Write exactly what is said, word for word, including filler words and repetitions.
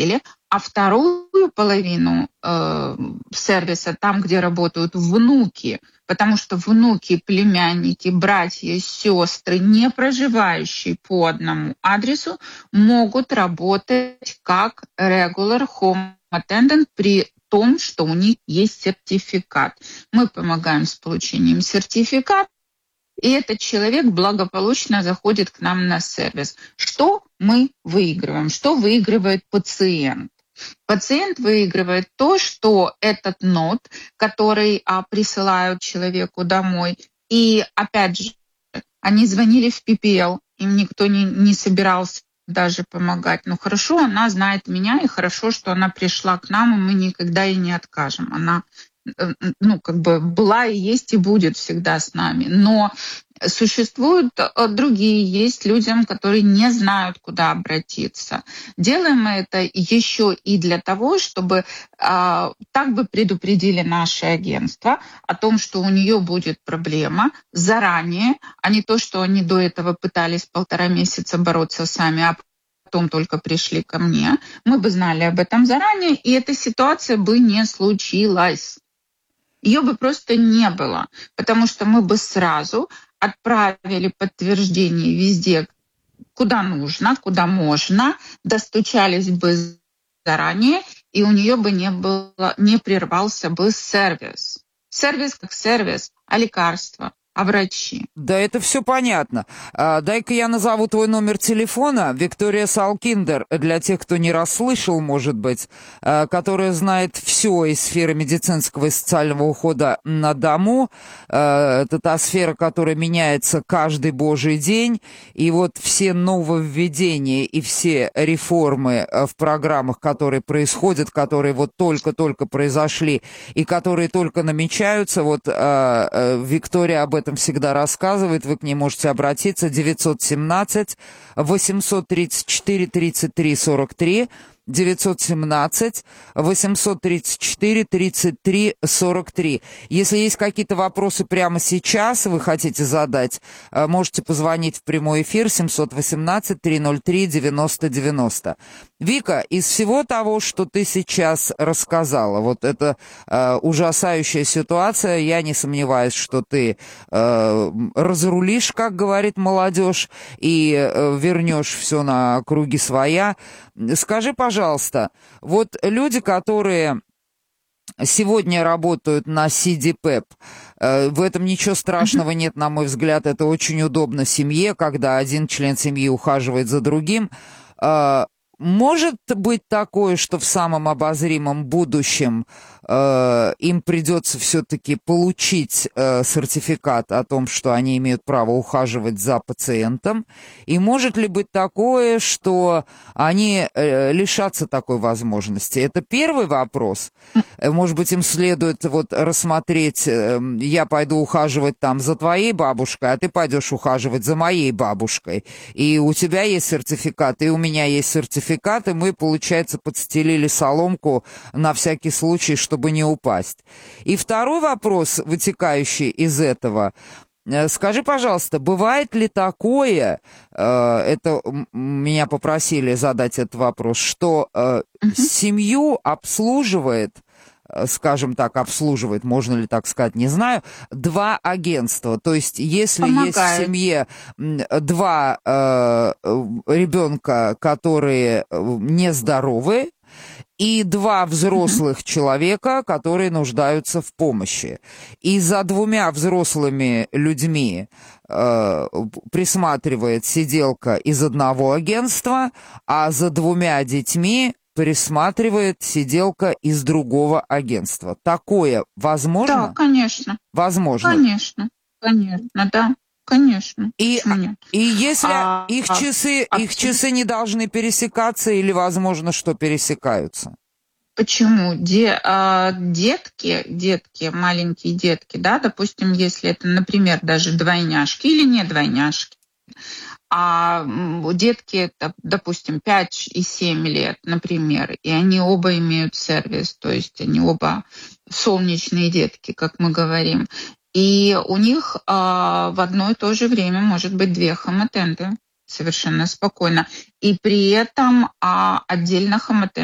недели, а вторую половину э, сервиса, там, где работают внуки, потому что внуки, племянники, братья, сестры, не проживающие по одному адресу, могут работать как regular home attendant при том, что у них есть сертификат. Мы помогаем с получением сертификата, и этот человек благополучно заходит к нам на сервис. Что мы выигрываем? Что выигрывает пациент? Пациент выигрывает то, что этот нот, который а, присылают человеку домой, и опять же, они звонили в пи пи эл, им никто не, не собирался даже помогать. Но хорошо, она знает меня, и хорошо, что она пришла к нам, и мы никогда ей не откажем. Она, ну, как бы была и есть и будет всегда с нами. Но существуют другие, есть людям, которые не знают, куда обратиться. Делаем мы это еще и для того, чтобы а, так бы предупредили наше агентство о том, что у нее будет проблема заранее, а не то, что они до этого пытались полтора месяца бороться сами, а потом только пришли ко мне. Мы бы знали об этом заранее, и эта ситуация бы не случилась. Ее бы просто не было, потому что мы бы сразу отправили подтверждение везде, куда нужно, куда можно, достучались бы заранее, и у нее бы не было, не прервался бы сервис. Сервис как сервис, а лекарства, а врачи. Да, это все понятно. А, дай-ка я назову твой номер телефона. Виктория Салкиндер, для тех, кто не расслышал, может быть, а, которая знает все из сферы медицинского и социального ухода на дому. А, это та сфера, которая меняется каждый божий день. И вот все нововведения и все реформы в программах, которые происходят, которые вот только-только произошли и которые только намечаются, вот а, а, Виктория об этом всегда рассказывает, вы к ней можете обратиться. девятьсот семнадцать восемьсот тридцать четыре тридцать три сорок три, девятьсот семнадцать восемьсот тридцать четыре тридцать три сорок три. Если есть какие-то вопросы прямо сейчас, вы хотите задать, можете позвонить в прямой эфир семьсот восемнадцать триста три девяносто девяносто. Вика, из всего того, что ты сейчас рассказала, вот эта э, ужасающая ситуация, я не сомневаюсь, что ты э, разрулишь, как говорит молодежь, и э, вернешь все на круги своя. Скажи, пожалуйста, вот люди, которые сегодня работают на си ди пэп, э, в этом ничего страшного нет, на мой взгляд, это очень удобно семье, когда один член семьи ухаживает за другим. Э, может быть такое, что в самом обозримом будущем э, им придется все-таки получить э, сертификат о том, что они имеют право ухаживать за пациентом? И может ли быть такое, что они э, лишатся такой возможности? Это первый вопрос. Может быть, им следует вот рассмотреть, э, я пойду ухаживать там за твоей бабушкой, а ты пойдешь ухаживать за моей бабушкой. И у тебя есть сертификат, и у меня есть сертификат, и мы, получается, подстелили соломку на всякий случай, чтобы не упасть. И второй вопрос, вытекающий из этого. Скажи, пожалуйста, бывает ли такое, э, это меня попросили задать этот вопрос, что э, uh-huh. семью обслуживает, скажем так, обслуживает, можно ли так сказать, не знаю, два агентства. То есть, если Помогает. есть в семье два э, ребенка, которые нездоровы, и два взрослых mm-hmm. человека, которые нуждаются в помощи. И за двумя взрослыми людьми э, присматривает сиделка из одного агентства, а за двумя детьми присматривает сиделка из другого агентства. Такое возможно? Да, конечно. Возможно. Конечно, конечно, да. Конечно. И, и если а, их часы, а, их часы не должны пересекаться или возможно, что пересекаются? Почему? Де, а, детки, детки, маленькие детки, да, допустим, если это, например, даже двойняшки или не двойняшки, а детки, допустим, пять и семь лет, например, и они оба имеют сервис, то есть они оба солнечные детки, как мы говорим. И у них а, в одно и то же время может быть две хом-аттенды совершенно спокойно. И при этом а, отдельно хом-аттенд